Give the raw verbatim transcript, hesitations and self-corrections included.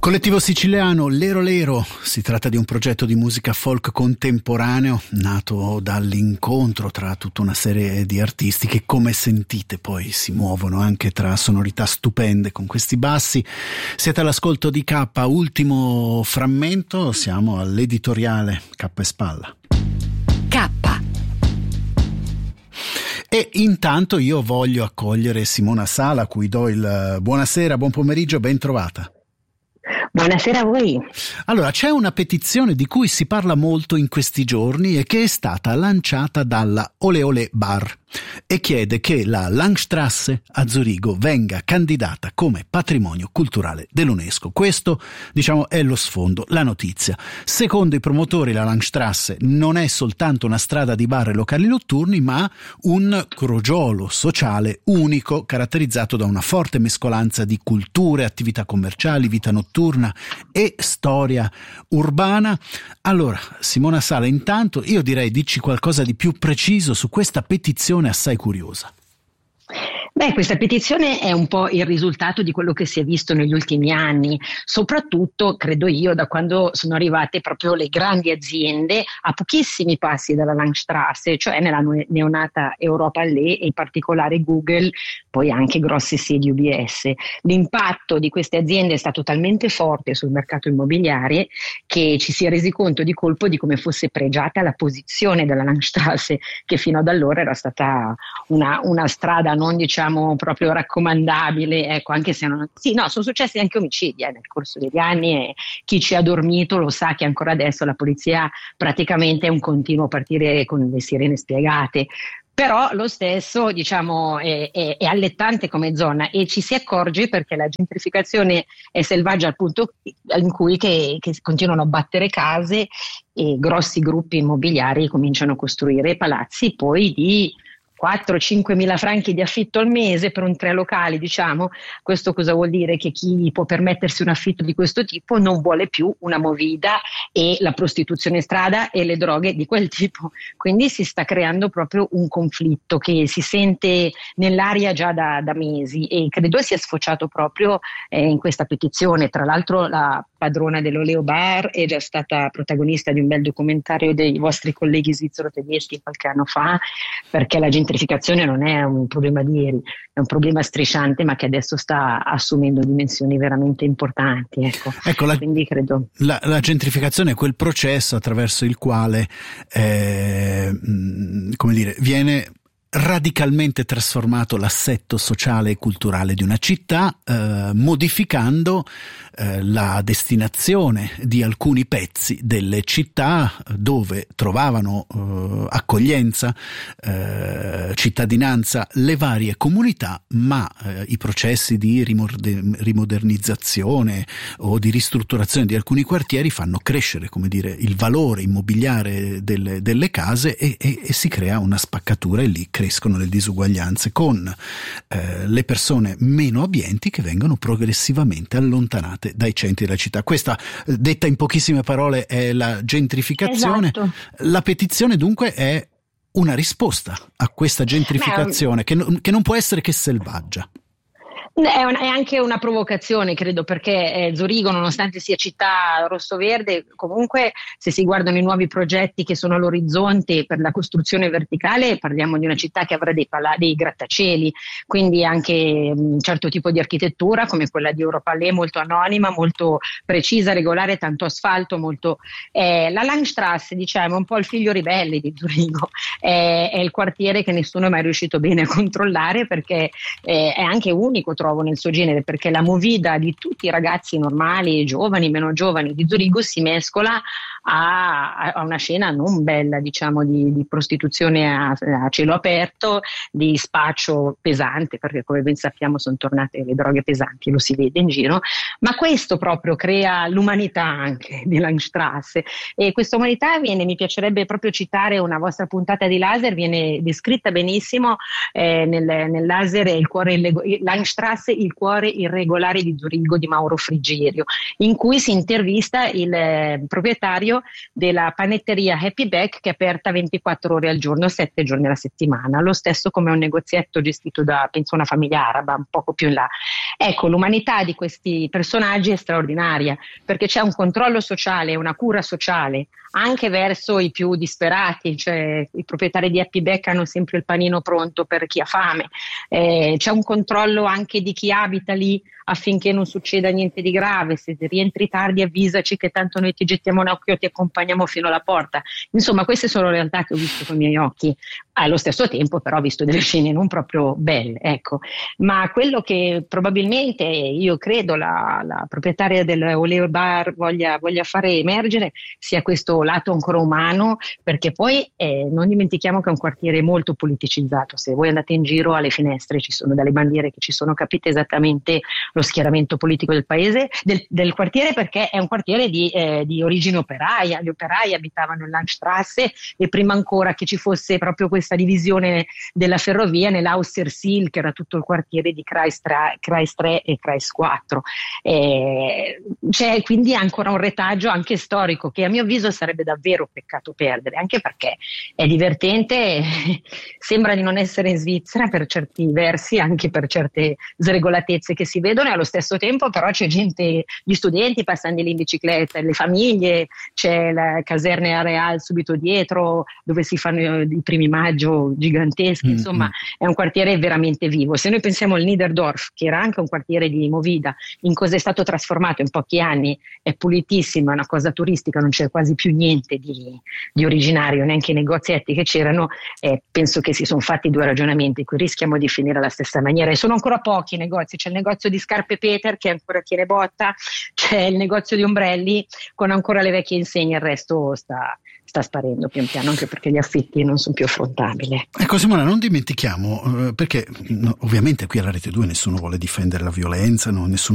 Collettivo siciliano Lero Lero, si tratta di un progetto di musica folk contemporaneo nato dall'incontro tra tutta una serie di artisti che, come sentite, poi si muovono anche tra sonorità stupende con questi bassi. Siete all'ascolto di K, ultimo frammento, siamo all'editoriale K e Spalla. K. E intanto io voglio accogliere Simona Sala, a cui do il buonasera, buon pomeriggio, ben trovata. Buonasera a voi. Allora, c'è una petizione di cui si parla molto in questi giorni e che è stata lanciata dalla Ole Ole Bar e chiede che la Langstrasse a Zurigo venga candidata come patrimonio culturale dell'UNESCO. Questo, diciamo, è lo sfondo, la notizia. Secondo i promotori, la Langstrasse non è soltanto una strada di bar e locali notturni, ma un crogiolo sociale unico, caratterizzato da una forte mescolanza di culture, attività commerciali, vita notturna e storia urbana. Allora, Simona Sala, intanto io direi dici qualcosa di più preciso su questa petizione assai curiosa. Beh, questa petizione è un po' il risultato di quello che si è visto negli ultimi anni, soprattutto, credo io, da quando sono arrivate proprio le grandi aziende a pochissimi passi dalla Langstrasse, cioè nella neonata Europa Lè e in particolare Google, poi anche grosse sedi U B S. L'impatto di queste aziende è stato talmente forte sul mercato immobiliare che ci si è resi conto di colpo di come fosse pregiata la posizione della Langstrasse, che fino ad allora era stata una, una strada non, diciamo, proprio raccomandabile, ecco, anche se non, sì, no, sono successi anche omicidi eh, nel corso degli anni, e chi ci ha dormito lo sa che ancora adesso la polizia praticamente è un continuo partire con le sirene spiegate. Però lo stesso, diciamo, è, è, è allettante come zona, e ci si accorge perché la gentrificazione è selvaggia al punto in cui che, che continuano a battere case e grossi gruppi immobiliari cominciano a costruire palazzi poi di quattro cinque mila franchi di affitto al mese per un tre locali, diciamo. Questo cosa vuol dire? Che chi può permettersi un affitto di questo tipo non vuole più una movida e la prostituzione in strada e le droghe di quel tipo. Quindi si sta creando proprio un conflitto che si sente nell'aria già da, da mesi, e credo sia sfociato proprio eh, in questa petizione. Tra l'altro la padrona dell'Oleo Bar è già stata protagonista di un bel documentario dei vostri colleghi svizzero-tedeschi qualche anno fa, perché la gente gentrificazione non è un problema di ieri, è un problema strisciante, ma che adesso sta assumendo dimensioni veramente importanti. Ecco, ecco la, quindi credo. La, la gentrificazione è quel processo attraverso il quale, eh, come dire, viene radicalmente trasformato l'assetto sociale e culturale di una città, eh, modificando eh, la destinazione di alcuni pezzi delle città dove trovavano eh, accoglienza, eh, cittadinanza le varie comunità, ma eh, i processi di rimorde- rimodernizzazione o di ristrutturazione di alcuni quartieri fanno crescere, come dire, il valore immobiliare delle, delle case e, e, e si crea una spaccatura, e lì crescono le disuguaglianze, con eh, le persone meno abbienti che vengono progressivamente allontanate dai centri della città. Questa, detta in pochissime parole, è la gentrificazione. Esatto. La petizione dunque è una risposta a questa gentrificazione. Beh, che, no, che non può essere che selvaggia. È, un, è anche una provocazione, credo, perché eh, Zurigo, nonostante sia città rosso-verde, comunque se si guardano i nuovi progetti che sono all'orizzonte per la costruzione verticale, parliamo di una città che avrà dei, pala- dei grattacieli, quindi anche un certo tipo di architettura come quella di Europa Lè, molto anonima, molto precisa, regolare, tanto asfalto, molto... Eh, la Langstrasse, diciamo, è un po' il figlio ribelle di Zurigo, eh, è il quartiere che nessuno è mai riuscito bene a controllare, perché eh, è anche unico, trovo, nel suo genere, perché la movida di tutti i ragazzi normali, giovani, meno giovani di Zurigo si mescola a, a una scena non bella, diciamo, di, di prostituzione a, a cielo aperto, di spaccio pesante, perché come ben sappiamo sono tornate le droghe pesanti, lo si vede in giro, ma questo proprio crea l'umanità anche di Langstrasse, e questa umanità viene, mi piacerebbe proprio citare una vostra puntata di Laser, viene descritta benissimo eh, nel, nel Laser, il cuore, il Langstrasse Strasse, Il cuore irregolare di Zurigo di Mauro Frigerio, in cui si intervista il eh, proprietario della panetteria Happy Back, che è aperta ventiquattro ore al giorno, sette giorni alla settimana, lo stesso come un negozietto gestito da, penso, una famiglia araba un poco più in là. Ecco, l'umanità di questi personaggi è straordinaria, perché c'è un controllo sociale, una cura sociale anche verso i più disperati, cioè i proprietari di Happy Back hanno sempre il panino pronto per chi ha fame, eh, c'è un controllo anche di chi abita lì affinché non succeda niente di grave, se rientri tardi avvisaci che tanto noi ti gettiamo un occhio e ti accompagniamo fino alla porta. Insomma, queste sono realtà che ho visto con i miei occhi, allo stesso tempo però ho visto delle scene non proprio belle, ecco. Ma quello che probabilmente io credo la, la proprietaria del Oleo Bar voglia, voglia fare emergere sia questo lato ancora umano, perché poi eh, non dimentichiamo che è un quartiere molto politicizzato. Se voi andate in giro alle finestre ci sono delle bandiere che ci sono, capite esattamente lo schieramento politico del paese, del, del quartiere, perché è un quartiere di, eh, di origine operaia. Gli operai abitavano in Landstrasse e prima ancora che ci fosse proprio questa divisione della ferrovia nell'Austersil, che era tutto il quartiere di Kreis tre, Kreis tre e Kreis quattro. Eh, c'è quindi ancora un retaggio anche storico che a mio avviso sarebbe davvero peccato perdere, anche perché è divertente, sembra di non essere in Svizzera per certi versi, anche per certe sregolatezze che si vedono, e allo stesso tempo però c'è gente, gli studenti passano lì in bicicletta, le famiglie, c'è la caserna Areal subito dietro dove si fanno i primi maggio giganteschi, mm-hmm. Insomma è un quartiere veramente vivo. Se noi pensiamo al Niederdorf, che era anche un quartiere di movida, in cosa è stato trasformato in pochi anni, è pulitissimo, è una cosa turistica, non c'è quasi più niente di, di originario, neanche i negozietti che c'erano, eh, penso che si sono fatti due ragionamenti, qui rischiamo di finire alla stessa maniera, e sono ancora pochi i negozi, c'è il negozio di scarpe Peter che ancora tiene botta, c'è il negozio di ombrelli con ancora le vecchie insegne, il resto sta, sta sparendo pian piano, anche perché gli affitti non sono più affrontabili. Ecco Simona, non dimentichiamo, eh, perché no, ovviamente qui alla Rete due nessuno vuole difendere la violenza, no, nessuno